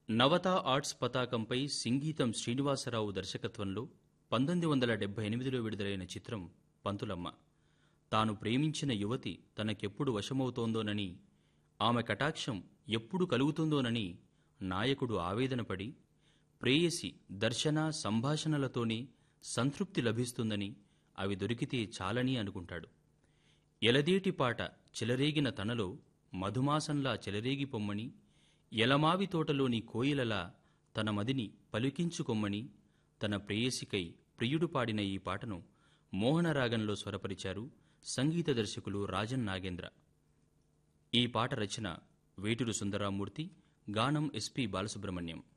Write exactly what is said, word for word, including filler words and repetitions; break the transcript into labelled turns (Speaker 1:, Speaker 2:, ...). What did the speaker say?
Speaker 1: నవత arts పతాకంపై సింగీతం శ్రీనివాసరావు దర్శకత్వంలో పంతొమ్మిది వందల డెబ్బై ఎనిమిదిలో విడుదలైన చిత్రం పంతులమ్మ. తాను ప్రేమించిన యువతి తనకెప్పుడు వశమవుతోందోనని, ఆమె కటాక్షం ఎప్పుడు కలుగుతుందోనని నాయకుడు ఆవేదనపడి, ప్రేయసి దర్శన సంభాషణలతోనే సంతృప్తి లభిస్తుందని, అవి దొరికితే చాలని అనుకుంటాడు. ఎలదేటి పాట చెలరేగిన తనలో మధుమాసంలా చెలరేగి పొమ్మని, ఎలమావి తోటలోని కోయిలలా తన మదిని పలికించుకొమ్మని తన ప్రేయసికై ప్రియుడు పాడిన ఈ పాటను మోహనరాగంలో స్వరపరిచారు సంగీత దర్శకులు రాజన్ నాగేంద్ర. ఈ పాట రచన వేటూరు సుందరరామూర్తి, గానం ఎస్పి బాలసుబ్రహ్మణ్యం.